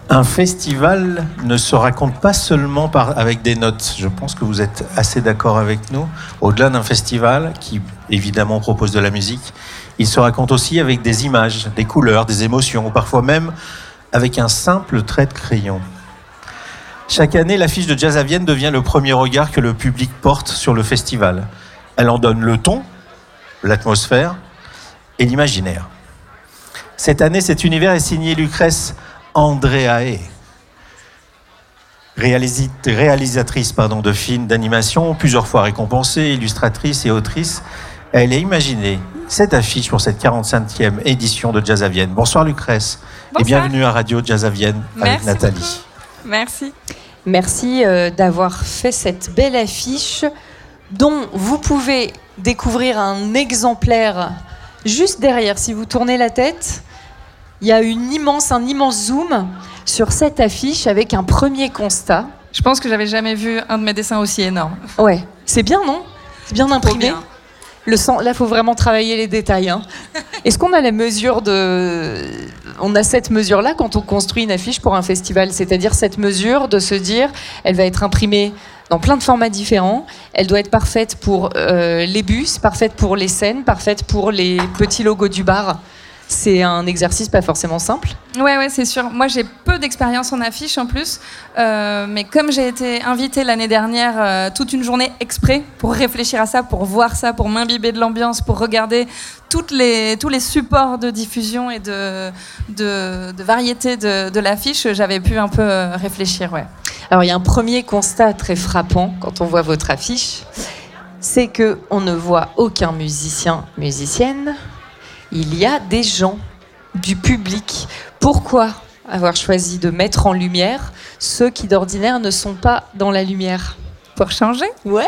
Un festival ne se raconte pas seulement avec des notes. Je pense que vous êtes assez d'accord avec nous. Au-delà d'un festival qui, évidemment, propose de la musique, il se raconte aussi avec des images, des couleurs, des émotions, ou parfois même avec un simple trait de crayon. Chaque année, l'affiche de Jazz à Vienne devient le premier regard que le public porte sur le festival. Elle en donne le ton, l'atmosphère et l'imaginaire. Cette année, cet univers est signé Lucrèce Andréae, réalisatrice de films d'animation, plusieurs fois récompensée, illustratrice et autrice. Elle a imaginé cette affiche pour cette 45e édition de Jazz à Vienne. Bonsoir Lucrèce. Bonsoir. Et bienvenue à Radio Jazz à Vienne avec Nathalie. Merci. Merci d'avoir fait cette belle affiche dont vous pouvez découvrir un exemplaire juste derrière. Si vous tournez la tête, il y a un immense zoom sur cette affiche avec un premier constat. Je pense que j'avais jamais vu un de mes dessins aussi énorme. Ouais, c'est bien, non? C'est bien imprimé. Là, il faut vraiment travailler les détails. Hein. Est-ce qu'on a on a cette mesure-là quand on construit une affiche pour un festival, c'est-à-dire cette mesure de se dire, elle va être imprimée dans plein de formats différents, elle doit être parfaite pour les bus, parfaite pour les scènes, parfaite pour les petits logos du bar. C'est un exercice pas forcément simple. Ouais, c'est sûr. Moi, j'ai peu d'expérience en affiche en plus, mais comme j'ai été invitée l'année dernière toute une journée exprès pour réfléchir à ça, pour voir ça, pour m'imbiber de l'ambiance, pour regarder tous les supports de diffusion et de variété de l'affiche, j'avais pu un peu réfléchir. Ouais. Alors, il y a un premier constat très frappant quand on voit votre affiche, c'est qu'on ne voit aucun musicienne. Il y a des gens, du public. Pourquoi avoir choisi de mettre en lumière ceux qui d'ordinaire ne sont pas dans la lumière? Pour changer? Ouais.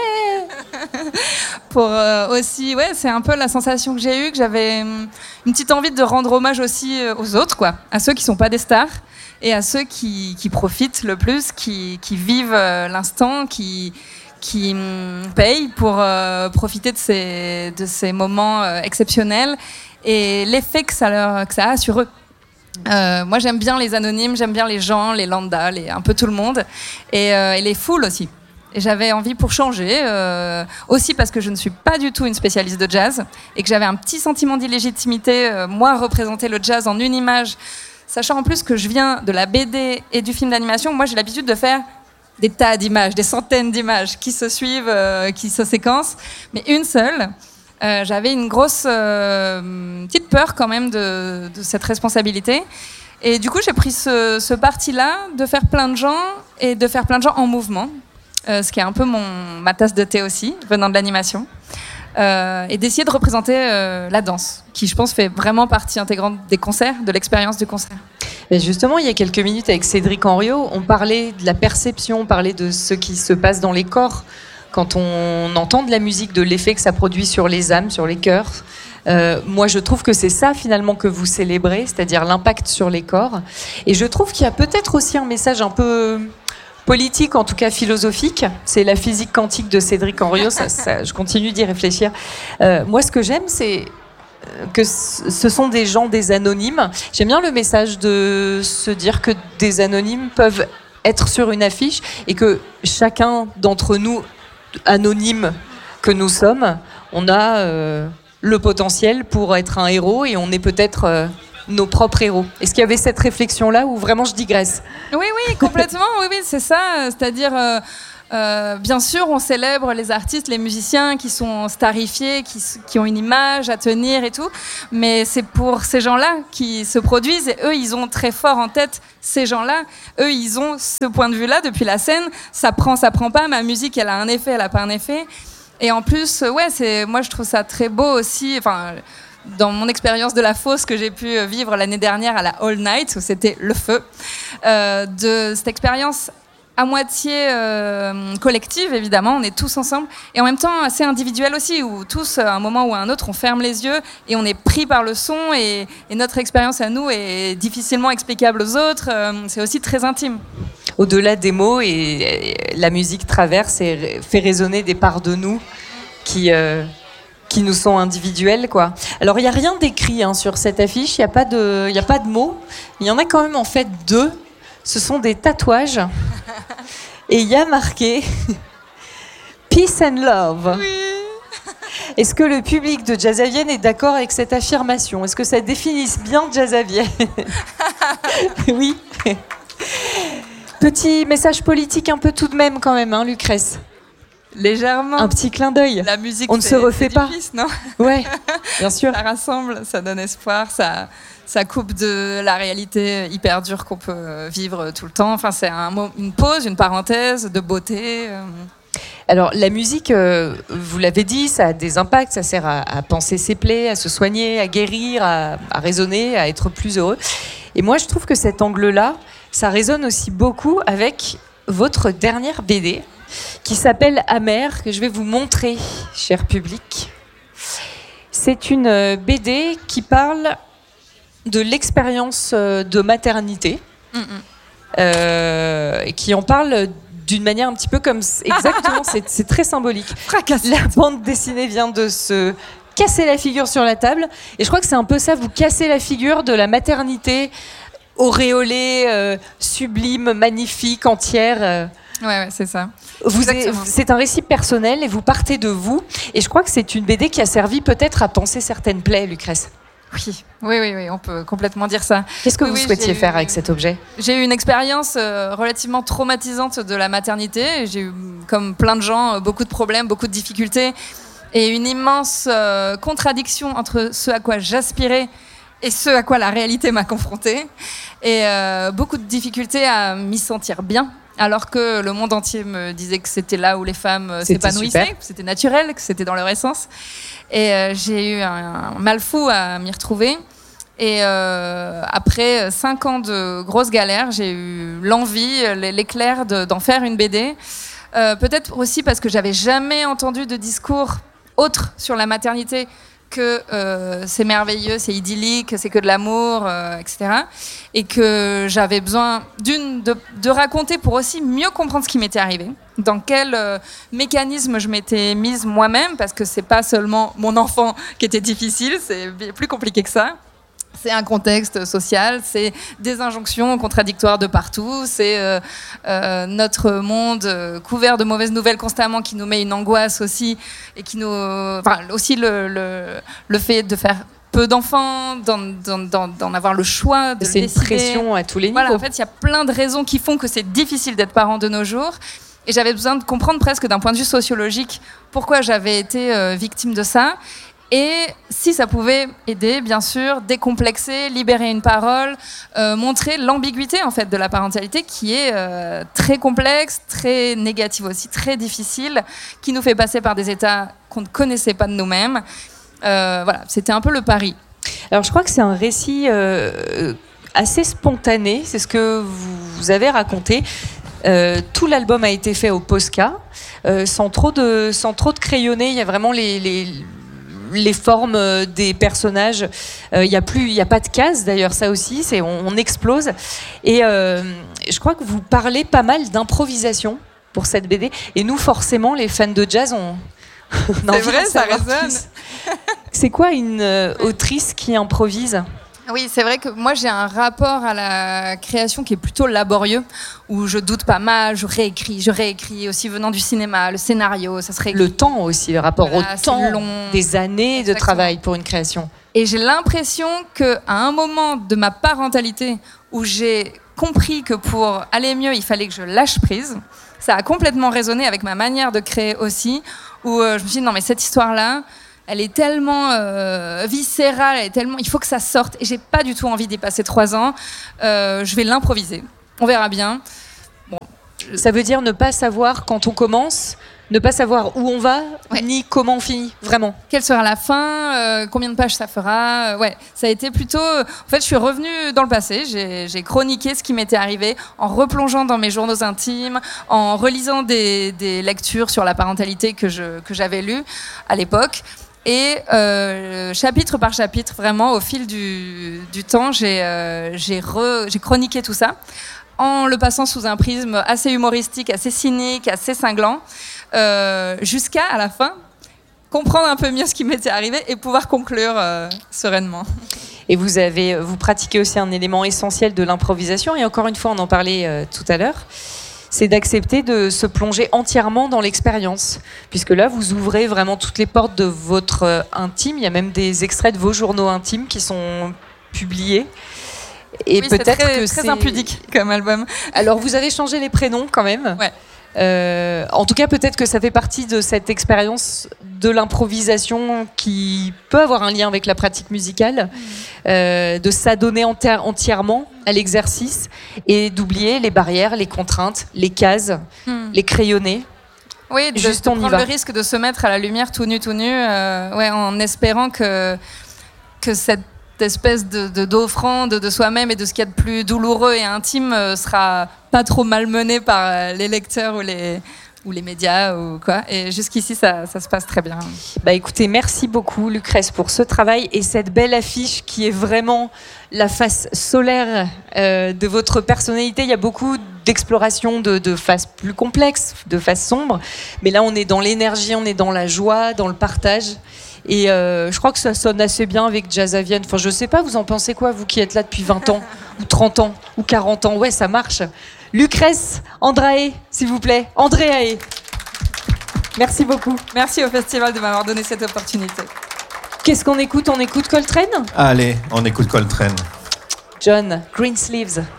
Pour aussi, c'est un peu la sensation que j'ai eue, que j'avais une petite envie de rendre hommage aussi aux autres, à ceux qui sont pas des stars et à ceux qui profitent le plus, qui vivent l'instant, qui payent pour profiter de ces moments exceptionnels. Et l'effet que ça a sur eux. Moi, j'aime bien les anonymes, j'aime bien les gens, les lambda, un peu tout le monde, et les foules aussi. Et j'avais envie pour changer, aussi parce que je ne suis pas du tout une spécialiste de jazz, et que j'avais un petit sentiment d'illégitimité, moi, représenter le jazz en une image, sachant en plus que je viens de la BD et du film d'animation. Moi, j'ai l'habitude de faire des tas d'images, des centaines d'images qui se suivent, qui se séquencent, mais une seule... j'avais une grosse petite peur quand même de cette responsabilité. Et du coup, j'ai pris ce parti-là de faire plein de gens et de faire plein de gens en mouvement, ce qui est un peu ma tasse de thé aussi, venant de l'animation. Et d'essayer de représenter la danse, qui, je pense, fait vraiment partie intégrante des concerts, de l'expérience du concert. Mais justement, il y a quelques minutes avec Cédric Henriot, on parlait de la perception, on parlait de ce qui se passe dans les corps. Quand on entend de la musique, de l'effet que ça produit sur les âmes, sur les cœurs. Moi, je trouve que c'est ça, finalement, que vous célébrez, c'est-à-dire l'impact sur les corps. Et je trouve qu'il y a peut-être aussi un message un peu politique, en tout cas philosophique. C'est la physique quantique de Cédric Henriot, je continue d'y réfléchir. Moi, ce que j'aime, c'est que ce sont des gens, des anonymes. J'aime bien le message de se dire que des anonymes peuvent être sur une affiche et que chacun d'entre nous, anonyme que nous sommes, on a le potentiel pour être un héros et on est peut-être nos propres héros. Est-ce qu'il y avait cette réflexion-là ou vraiment je digresse? Oui, complètement, oui, c'est ça. C'est-à-dire, bien sûr, on célèbre les artistes, les musiciens qui sont starifiés, qui ont une image à tenir et tout, mais c'est pour ces gens-là qui se produisent et eux, ils ont très fort en tête ces gens-là. Eux, ils ont ce point de vue-là depuis la scène. Ça prend pas. Ma musique, elle a un effet, elle a pas un effet. Et en plus, moi, je trouve ça très beau aussi. Enfin, dans mon expérience de la fosse que j'ai pu vivre l'année dernière à la All Night, où c'était le feu, de cette expérience à moitié collective, évidemment, on est tous ensemble, et en même temps assez individuel aussi, où tous, à un moment ou à un autre, on ferme les yeux et on est pris par le son, et notre expérience à nous est difficilement explicable aux autres. C'est aussi très intime. Au-delà des mots, et la musique traverse et fait résonner des parts de nous qui nous sont individuelles, quoi. Alors, il n'y a rien d'écrit sur cette affiche, il n'y a pas de mots, il y en a quand même en fait deux. Ce sont des tatouages. Et il y a marqué Peace and Love. Oui. Est-ce que le public de Jazzavienne est d'accord avec cette affirmation? Est-ce que ça définit bien Jazzavienne? Oui. Petit message politique un peu tout de même quand même, hein, Lucrèce? Légèrement. Un petit clin d'œil. La musique, on ne se refait pas. Fils, non? Ouais, bien sûr. Ça rassemble, ça donne espoir, ça coupe de la réalité hyper dure qu'on peut vivre tout le temps. Enfin, c'est une pause, une parenthèse de beauté. Alors, la musique, vous l'avez dit, ça a des impacts, ça sert à panser ses plaies, à se soigner, à guérir, à raisonner, à être plus heureux. Et moi, je trouve que cet angle-là, ça résonne aussi beaucoup avec votre dernière BD, qui s'appelle Amère, que je vais vous montrer, cher public. C'est une BD qui parle de l'expérience de maternité, et qui en parle d'une manière un petit peu comme... Exactement, c'est très symbolique. Fracassé. La bande dessinée vient de se casser la figure sur la table, et je crois que c'est un peu ça, vous cassez la figure de la maternité auréolée, sublime, magnifique, entière. Ouais, c'est ça. C'est un récit personnel et vous partez de vous. Et je crois que c'est une BD qui a servi peut-être à panser certaines plaies, Lucrèce. Oui, on peut complètement dire ça. Qu'est-ce que vous souhaitiez faire avec cet objet? J'ai eu une expérience relativement traumatisante de la maternité. J'ai eu, comme plein de gens, beaucoup de problèmes, beaucoup de difficultés et une immense contradiction entre ce à quoi j'aspirais et ce à quoi la réalité m'a confrontée. Et beaucoup de difficultés à m'y sentir bien. Alors que le monde entier me disait que c'était là où les femmes s'épanouissaient, que c'était naturel, que c'était dans leur essence. Et j'ai eu un mal fou à m'y retrouver. Et après 5 ans de grosses galères, j'ai eu l'envie, l'éclair d'en faire une BD. Peut-être aussi parce que j'avais jamais entendu de discours autre sur la maternité que c'est merveilleux, c'est idyllique, c'est que de l'amour, etc. Et que j'avais besoin de raconter pour aussi mieux comprendre ce qui m'était arrivé, dans quel mécanisme je m'étais mise moi-même, parce que c'est pas seulement mon enfant qui était difficile, c'est plus compliqué que ça. C'est un contexte social, c'est des injonctions contradictoires de partout, c'est notre monde couvert de mauvaises nouvelles constamment qui nous met une angoisse aussi, et qui nous, enfin, aussi le fait de faire peu d'enfants, d'en avoir le choix, de c'est le décider. Une pression à tous les niveaux. Voilà, en fait, il y a plein de raisons qui font que c'est difficile d'être parent de nos jours. Et j'avais besoin de comprendre presque d'un point de vue sociologique pourquoi j'avais été victime de ça. Et si ça pouvait aider, bien sûr, décomplexer, libérer une parole, montrer l'ambiguïté en fait de la parentalité qui est très complexe, très négative aussi, très difficile, qui nous fait passer par des états qu'on ne connaissait pas de nous-mêmes. Voilà, c'était un peu le pari. Alors je crois que c'est un récit assez spontané, c'est ce que vous avez raconté. Tout l'album a été fait au Posca, sans trop de crayonné. Il y a vraiment les formes des personnages. Il y a pas de cases d'ailleurs, ça aussi, on explose. Et je crois que vous parlez pas mal d'improvisation pour cette BD. Et nous, forcément, les fans de jazz, on c'est vrai, ça résonne. C'est quoi une autrice qui improvise ? Oui, c'est vrai que moi j'ai un rapport à la création qui est plutôt laborieux, où je doute pas mal, je réécris, aussi venant du cinéma, le scénario, ça serait... Le temps aussi, le rapport au temps, long. Des années Exactement. De travail pour une création. Et j'ai l'impression qu'à un moment de ma parentalité, où j'ai compris que pour aller mieux, il fallait que je lâche prise, ça a complètement résonné avec ma manière de créer aussi, où je me suis dit non mais cette histoire-là, elle est tellement viscérale, il faut que ça sorte. Et j'ai pas du tout envie d'y passer 3 ans. Je vais l'improviser. On verra bien. Bon. Ça veut dire ne pas savoir quand on commence, ne pas savoir où on va, ouais. Ni comment on finit, vraiment. Quelle sera la fin, combien de pages ça fera. Ouais, ça a été plutôt... En fait, je suis revenue dans le passé. J'ai chroniqué ce qui m'était arrivé en replongeant dans mes journaux intimes, en relisant des lectures sur la parentalité que j'avais lues à l'époque. Et chapitre par chapitre, vraiment, au fil du temps, j'ai chroniqué tout ça, en le passant sous un prisme assez humoristique, assez cynique, assez cinglant, jusqu'à, à la fin, comprendre un peu mieux ce qui m'était arrivé et pouvoir conclure sereinement. Et vous pratiquez aussi un élément essentiel de l'improvisation. Et encore une fois, on en parlait tout à l'heure. C'est d'accepter de se plonger entièrement dans l'expérience. Puisque là, vous ouvrez vraiment toutes les portes de votre intime. Il y a même des extraits de vos journaux intimes qui sont publiés. Et oui, peut-être que c'est très impudique comme album. Alors, vous avez changé les prénoms quand même. Ouais. En tout cas, peut-être que ça fait partie de cette expérience de l'improvisation qui peut avoir un lien avec la pratique musicale, de s'adonner entièrement à l'exercice et d'oublier les barrières, les contraintes, les cases, les crayonnés. Oui, de prendre le risque de se mettre à la lumière tout nu, en espérant que cette espèce d'offrande de soi-même et de ce qu'il y a de plus douloureux et intime sera pas trop malmené par les lecteurs ou les médias ou quoi. Et jusqu'ici, ça se passe très bien. Bah écoutez, merci beaucoup Lucrèce pour ce travail et cette belle affiche qui est vraiment la face solaire de votre personnalité. Il y a beaucoup d'exploration de faces plus complexes, de faces sombres, mais là on est dans l'énergie, on est dans la joie, dans le partage. Et je crois que ça sonne assez bien avec Jazzavienne. Enfin, je sais pas, vous en pensez quoi, vous qui êtes là depuis 20 ans, ou 30 ans, ou 40 ans? Ouais, ça marche. Lucrèce Andrae, s'il vous plaît. Andréae. Merci beaucoup. Merci au festival de m'avoir donné cette opportunité. Qu'est-ce qu'on écoute? On écoute Coltrane? Allez, on écoute Coltrane. John Greensleeves.